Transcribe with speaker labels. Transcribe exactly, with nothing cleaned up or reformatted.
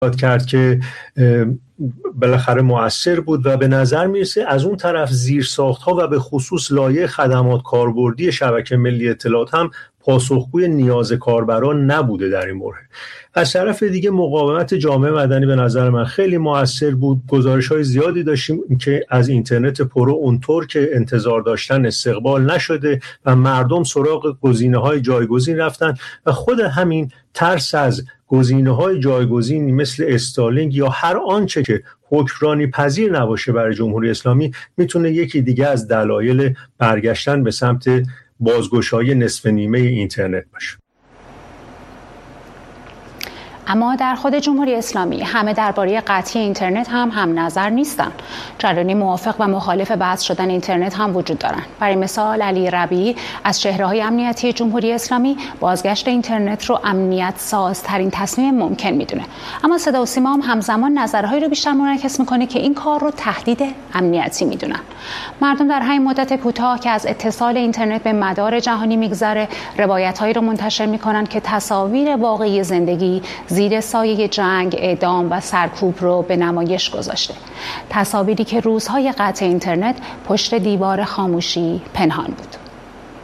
Speaker 1: کرد که بالاخره مؤثر بود و به نظر میرسه از اون طرف زیرساخت‌ها و به خصوص لایه خدمات کاربردی شبکه ملی اطلاعات هم پاسخگوی نیاز کاربران نبوده در این مورد. از طرف دیگه مقاومت جامعه مدنی به نظر من خیلی مؤثر بود. گزارش‌های زیادی داشتیم که از اینترنت پرو اونطور که انتظار داشتن استقبال نشده و مردم سراغ گزینه‌های جایگزین رفتن و خود همین ترس از گزینه‌های جایگزینی مثل استارلینک یا هر آنچه که حکمرانی پذیر نباشه برای جمهوری اسلامی میتونه یکی دیگه از دلایل برگشتن به سمت بازگشایی نصف نیمه اینترنت باشه.
Speaker 2: اما در خود جمهوری اسلامی همه درباره قطعی اینترنت هم هم نظر نیستن. جریانی موافق و مخالف بحث شدن اینترنت هم وجود دارن. برای مثال علی ربیعی از چهره‌های امنیتی جمهوری اسلامی بازگشت اینترنت رو امنیت سازترین تصمیم ممکن میدونه. اما صدا و سیما هم همزمان نظرهایی رو بیشتر منعکس میکنه که این کار رو تهدید امنیتی میدونن. مردم در همین مدت کوتاه که از اتصال اینترنت به مدار جهانی میگذره روایت‌هایی رو منتشر میکنن که تصاویر واقعی زندگی زیر سایه جنگ، اعدام و سرکوب رو به نمایش گذاشته. تصاویری که روزهای قطع اینترنت پشت دیوار خاموشی پنهان بود.